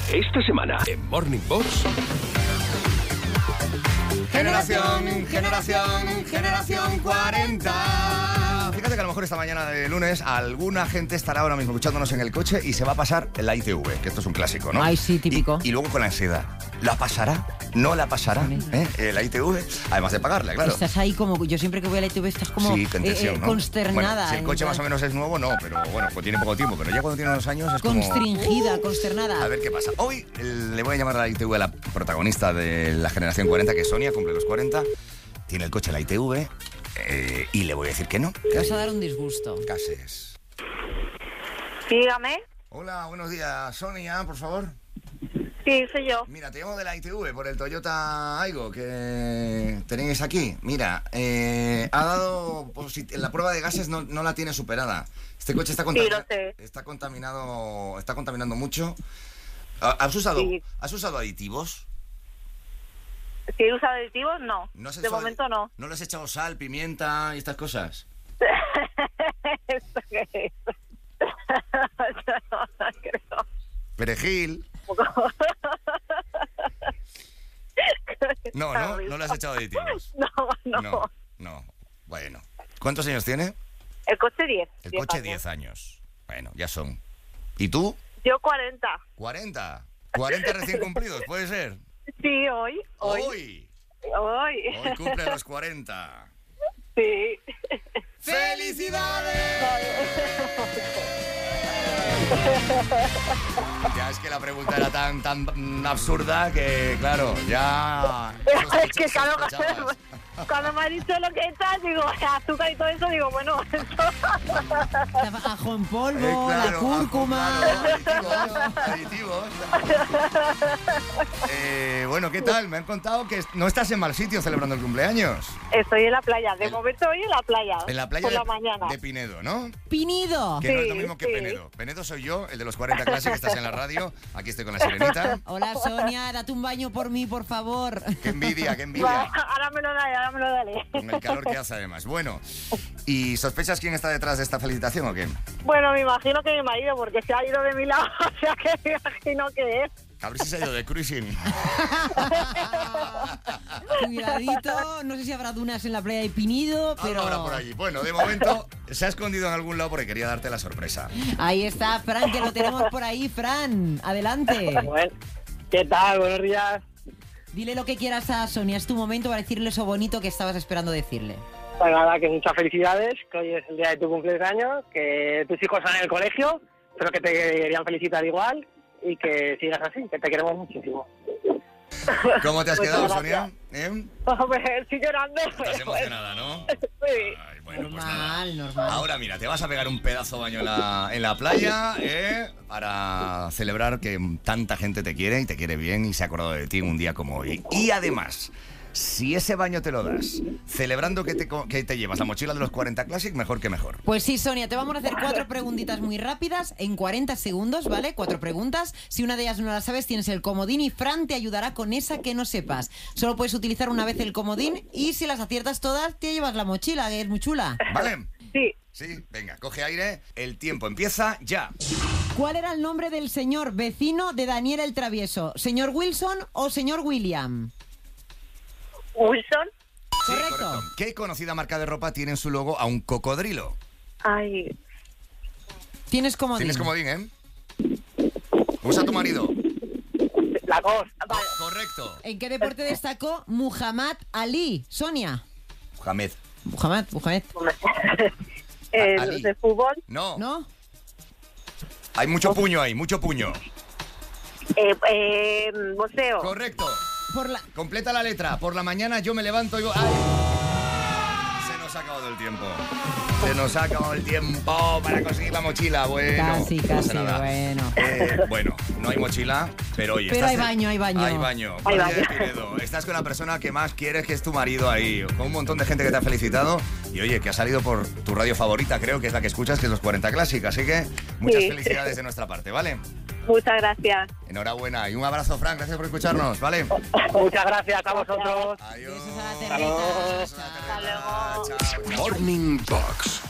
Esta semana en Morning Box. Generación 40. Fíjate que a lo mejor esta mañana de lunes alguna gente estará ahora mismo escuchándonos en el coche y se va a pasar la ITV, que esto es un clásico, ¿no? Ay, sí, típico. Y luego con la ansiedad. ¿La pasará? ¿No la pasará? La ITV, además de pagarla, claro. Estás ahí como, yo siempre que voy a la ITV estás como sí, con tensión, ¿no? consternada. Bueno, si el coche más o menos es nuevo, no, pero bueno, pues tiene poco tiempo. Pero ya cuando tiene unos años es constringida, como... consternada. A ver qué pasa. Hoy le voy a llamar a la ITV a la protagonista de la generación 40, que es Sonia, cumple los 40. Tiene el coche la ITV y le voy a decir que no. Te vas a dar un disgusto. Cases. Dígame. Hola, buenos días. Sonia, por favor. Sí, soy yo. Mira, te llamo de la ITV por el Toyota Aygo que tenéis aquí. Mira, ha dado... en la prueba de gases no la tiene superada. Este coche está contaminado. Sí, lo sé. Está contaminando mucho. ¿Has usado aditivos? Si he usado aditivos, no. De momento no. ¿No le has echado sal, pimienta y estas cosas? ¿Esto qué es? No creo. Perejil. No le has echado aditivos. No. Bueno. ¿Cuántos años tiene? El coche 10. El coche 10 años. Bueno, ya son. ¿Y tú? Yo 40. ¿40? ¿40 recién cumplidos? ¿Puede ser? Sí, hoy. Hoy cumple los 40. Sí. ¡Felicidades! Ya es que la pregunta era tan absurda que, claro, ya... Es que cuando me ha dicho lo que está, digo, azúcar y todo eso, digo, bueno, eso... Ajo en polvo, claro, la cúrcuma... Aditivos. Bueno, ¿qué tal? Me han contado que no estás en mal sitio celebrando el cumpleaños. Estoy en la playa, de momento estoy en la playa. En la playa por la mañana. de Pinedo, ¿no? ¡Pinido! Que no es lo mismo que Penedo. Penedo soy yo, el de los 40 Classic, que estás en la radio. Aquí estoy con la sirenita. Hola, Sonia, date un baño por mí, por favor. ¡Qué envidia! Ahora me lo dale. Con el calor que hace, además. Bueno, ¿y sospechas quién está detrás de esta felicitación o qué? Bueno, me imagino que mi marido, porque se ha ido de mi lado, o sea que me imagino que es. A ver si se ha ido de cruising. Cuidadito, no sé si habrá dunas en la playa de Pinido, pero... Ahora por allí. Bueno, de momento se ha escondido en algún lado porque quería darte la sorpresa. Ahí está, Fran, que lo tenemos por ahí. Fran, adelante. Bueno, ¿qué tal? Buenos días. Dile lo que quieras a Sonia, es tu momento para decirle eso bonito que estabas esperando decirle. Pues nada, que muchas felicidades, que hoy es el día de tu cumpleaños, que tus hijos están en el colegio, pero que te querían felicitar igual y que sigas así, que te queremos muchísimo. ¿Cómo te has quedado, Sonia? Hombre, estoy llorando. Estás emocionada, ¿no? Sí. Ay, bueno, pues Normal. Ahora mira, te vas a pegar un pedazo de baño en la playa para celebrar que tanta gente te quiere y te quiere bien y se ha acordado de ti en un día como hoy. Y además, si ese baño te lo das celebrando que te llevas la mochila de los 40 Classic, mejor que mejor. Pues sí, Sonia, te vamos a hacer 4 preguntitas muy rápidas en 40 segundos, ¿vale? 4 preguntas. Si una de ellas no la sabes, tienes el comodín y Fran te ayudará con esa que no sepas. Solo puedes utilizar una vez el comodín y si las aciertas todas, te llevas la mochila, que es muy chula. ¿Vale? Sí. Sí, venga, coge aire. El tiempo empieza ya. ¿Cuál era el nombre del señor vecino de Daniel el Travieso? ¿Señor Wilson o señor William? Wilson. Sí, Correcto. ¿Qué conocida marca de ropa tiene en su logo a un cocodrilo? Ay. Tienes comodín. Tienes comodín, ¿eh? Usa tu marido. La cosa. Vale. Correcto. ¿En qué deporte destacó Muhammad Ali? Sonia. Mohamed. Muhammad. Ali. ¿De fútbol? No. ¿No? Hay mucho puño ahí, mucho puño. Boxeo. Correcto. Por la... Completa la letra. Por la mañana yo me levanto y digo... ¡Ay! Se nos ha acabado el tiempo. Se nos ha acabado el tiempo para conseguir la mochila. Bueno, Casi, no pasa nada. bueno. Bueno, no hay mochila, pero oye... Pero estás hay baño. Hay baño. Hay baño. María de Pinedo. Estás con la persona que más quieres, que es tu marido ahí. Con un montón de gente que te ha felicitado. Y oye, que ha salido por tu radio favorita, creo que es la que escuchas, que es los 40 Classic. Así que muchas felicidades de nuestra parte, ¿vale? Muchas gracias. Enhorabuena y un abrazo, Fran. Gracias por escucharnos, ¿vale? Muchas gracias a vosotros. Adiós. Besos a la terreta. Besos a la terreta. Chao, chao. Morning Box